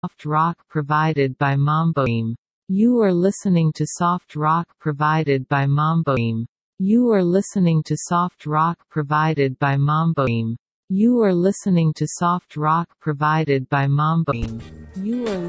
soft rock provided by Mamboim. You are listening to soft rock provided by Mamboim. You are listening to soft rock provided by Mamboim. You are listening to soft rock provided by Mamboim. You are